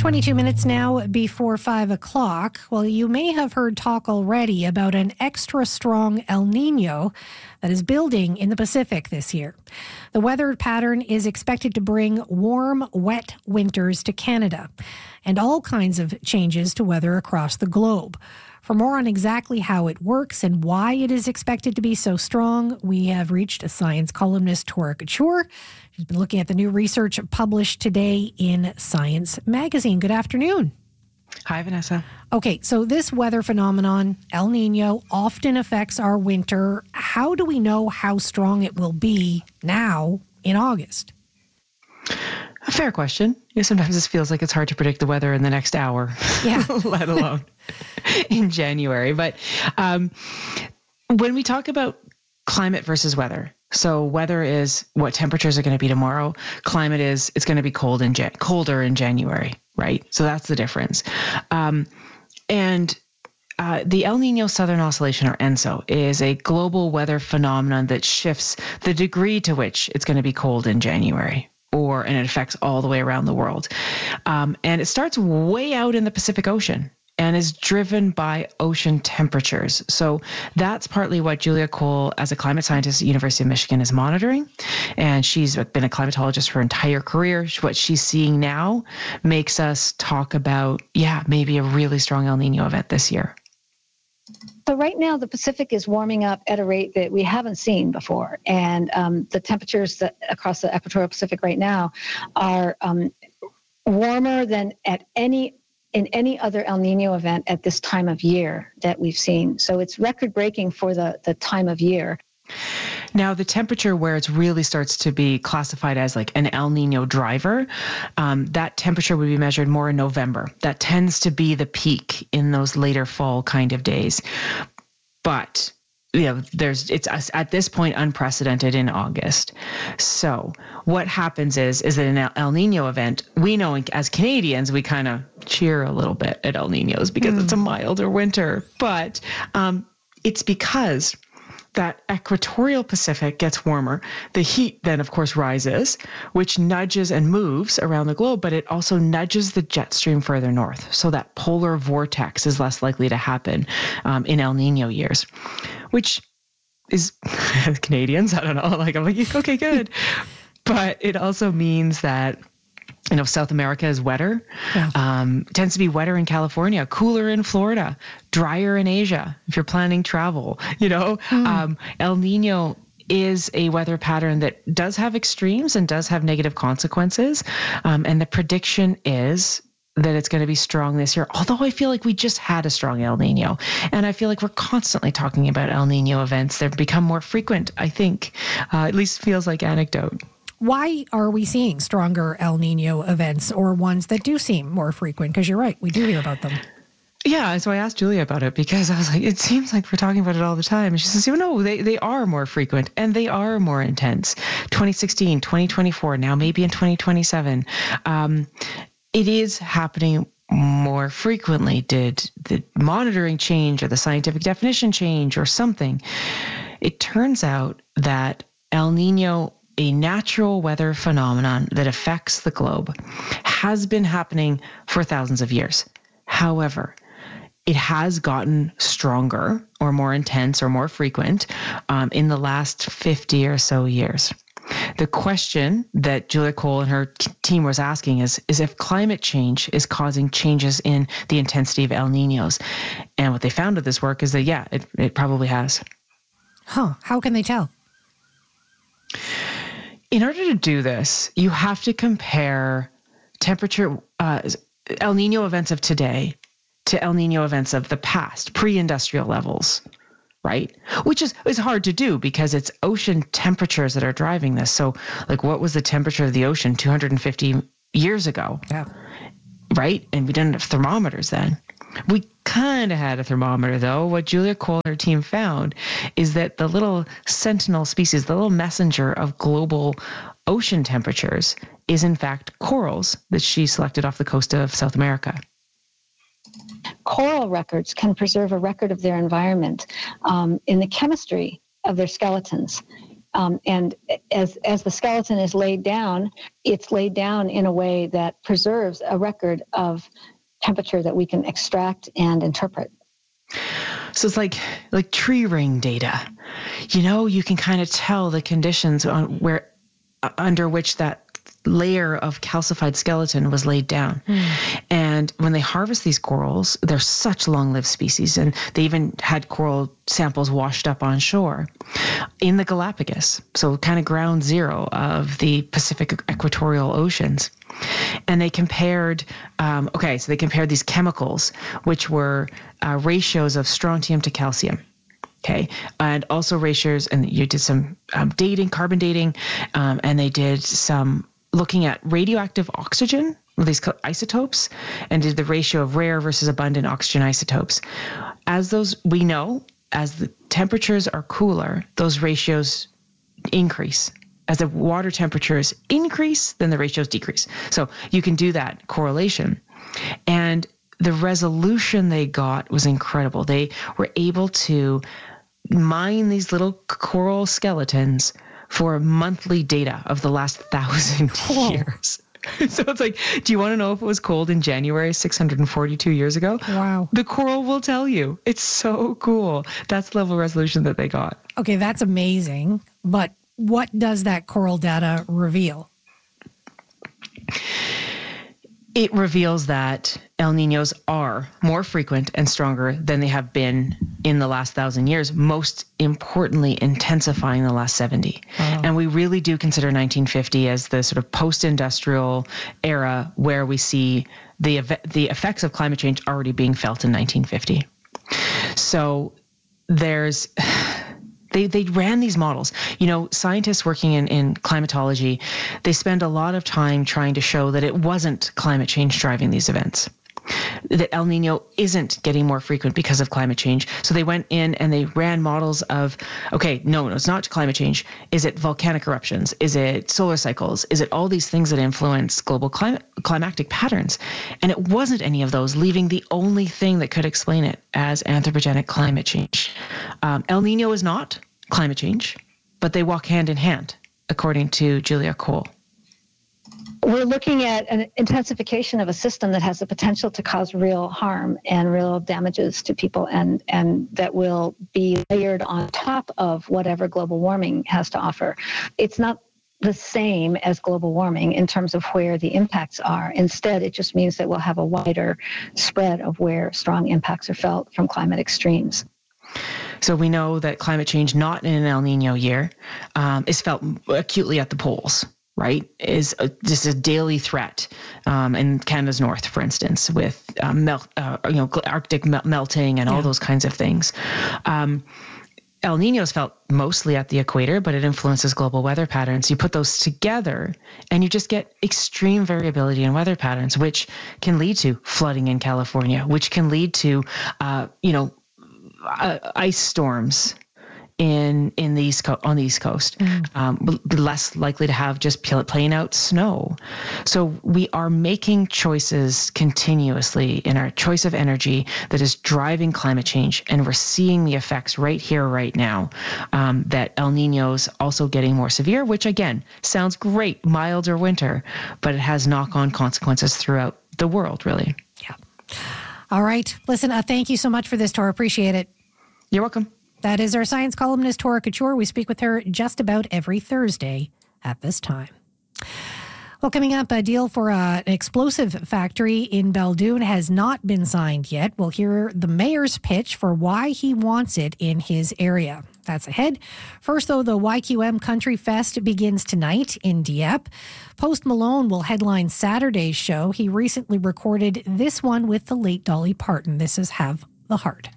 22 minutes now before 5 o'clock. Well, you may have heard talk already about an extra strong El Nino that is building in the Pacific this year. The weather pattern is expected to bring warm, wet winters to Canada and all kinds of changes to weather across the globe. For more on exactly how it works and why it is expected to be so strong, we have reached a science columnist, Tora Couture. She's been looking at the new research published today in Science magazine. Good afternoon. Hi, Vanessa. Okay, so this weather phenomenon, El Nino, often affects our winter. How do we know how strong it will be now in August? A fair question. Sometimes it feels like it's hard to predict the weather in the next hour, let alone in January. But when we talk about climate versus weather, so weather is what temperatures are going to be tomorrow. Climate is it's going to be colder in January, right? So that's the difference. The El Nino Southern Oscillation, or ENSO, is a global weather phenomenon that shifts the degree to which it's going to be cold in January. And it affects all the way around the world. And it starts way out in the Pacific Ocean and is driven by ocean temperatures. So that's partly what Julia Cole, as a climate scientist at University of Michigan, is monitoring. And she's been a climatologist her entire career. What she's seeing now makes us talk about, maybe a really strong El Nino event this year. So right now, the Pacific is warming up at a rate that we haven't seen before. And the temperatures across the equatorial Pacific right now are warmer than in any other El Nino event at this time of year that we've seen. So it's record-breaking for the time of year. Now, the temperature where it really starts to be classified as like an El Nino driver, that temperature would be measured more in November. That tends to be the peak in those later fall kind of days. But it's at this point unprecedented in August. So what happens is that an El Nino event, we know as Canadians, we kind of cheer a little bit at El Ninos because it's a milder winter. But it's because that equatorial Pacific gets warmer. The heat then, of course, rises, which nudges and moves around the globe, but it also nudges the jet stream further north. So that polar vortex is less likely to happen in El Nino years, which is, as Canadians, I don't know, I'm like, okay, good. But it also means that South America is wetter, tends to be wetter in California, cooler in Florida, drier in Asia, if you're planning travel, El Nino is a weather pattern that does have extremes and does have negative consequences. And the prediction is that it's going to be strong this year, although I feel like we just had a strong El Nino. And I feel like we're constantly talking about El Nino events. They've become more frequent, I think, at least feels like anecdote. Why are we seeing stronger El Nino events or ones that do seem more frequent? Because you're right, we do hear about them. Yeah, so I asked Julia about it because I was like, it seems like we're talking about it all the time. And she says, no, they are more frequent and they are more intense. 2016, 2024, now maybe in 2027. It is happening more frequently. Did the monitoring change or the scientific definition change or something? It turns out that El Nino, a natural weather phenomenon that affects the globe, has been happening for thousands of years. However, it has gotten stronger or more intense or more frequent in the last 50 or so years. The question that Julia Cole and her team was asking is if climate change is causing changes in the intensity of El Ninos. And what they found with this work is that, it probably has. How can they tell? In order to do this, you have to compare temperature, El Nino events of today to El Nino events of the past, pre-industrial levels, right? Which is hard to do because it's ocean temperatures that are driving this. So what was the temperature of the ocean 250 years ago? Yeah. Right? And we didn't have thermometers then. We kind of had a thermometer, though. What Julia Cole and her team found is that the little sentinel species, the little messenger of global ocean temperatures, is in fact corals that she selected off the coast of South America. Coral records can preserve a record of their environment in the chemistry of their skeletons. And as the skeleton is laid down, it's laid down in a way that preserves a record of temperature that we can extract and interpret. So it's like tree ring data. You can kind of tell the conditions under which that layer of calcified skeleton was laid down. And when they harvest these corals, they're such long-lived species, and they even had coral samples washed up on shore in the Galapagos, so kind of ground zero of the Pacific equatorial oceans. And they compared, they compared these chemicals, which were ratios of strontium to calcium. Okay. And also ratios, and you did some carbon dating, and they did some looking at radioactive oxygen, these isotopes, and did the ratio of rare versus abundant oxygen isotopes. As the temperatures are cooler, those ratios increase. As the water temperatures increase, then the ratios decrease. So you can do that correlation. And the resolution they got was incredible. They were able to mine these little coral skeletons for monthly data of the last 1,000 years. So it's like, do you want to know if it was cold in January 642 years ago? Wow. The coral will tell you. It's so cool. That's the level of resolution that they got. Okay, that's amazing. But what does that coral data reveal? It reveals that El Niños are more frequent and stronger than they have been in the last 1,000 years, most importantly, intensifying the last 70. Wow. And we really do consider 1950 as the sort of post-industrial era where we see the effects of climate change already being felt in 1950. So there's... They ran these models. Scientists working in climatology, they spend a lot of time trying to show that it wasn't climate change driving these events, that El Nino isn't getting more frequent because of climate change. So they went in and they ran models of, no, it's not climate change. Is it volcanic eruptions? Is it solar cycles? Is it all these things that influence global climatic patterns? And it wasn't any of those, leaving the only thing that could explain it as anthropogenic climate change. El Nino is not climate change, but they walk hand in hand, according to Julia Cole. We're looking at an intensification of a system that has the potential to cause real harm and real damages to people, and that will be layered on top of whatever global warming has to offer. It's not the same as global warming in terms of where the impacts are. Instead, it just means that we'll have a wider spread of where strong impacts are felt from climate extremes. So we know that climate change, not in an El Nino year, is felt acutely at the poles, right? Is just a daily threat in Canada's north, for instance, with Arctic melting and all those kinds of things. El Nino is felt mostly at the equator, but it influences global weather patterns. You put those together and you just get extreme variability in weather patterns, which can lead to flooding in California, which can lead to, ice storms on the East Coast, less likely to have just plain out snow. So we are making choices continuously in our choice of energy that is driving climate change, and we're seeing the effects right here, right now, that El Niño's also getting more severe, which again, sounds great, milder winter, but it has knock-on consequences throughout the world, really. Yeah. All right. Listen, thank you so much for this, Tora. Appreciate it. You're welcome. That is our science columnist, Tora Couture. We speak with her just about every Thursday at this time. Well, coming up, a deal for an explosive factory in Beldoon has not been signed yet. We'll hear the mayor's pitch for why he wants it in his area. That's ahead. First, though, the YQM Country Fest begins tonight in Dieppe. Post Malone will headline Saturday's show. He recently recorded this one with the late Dolly Parton. This is Have the Heart.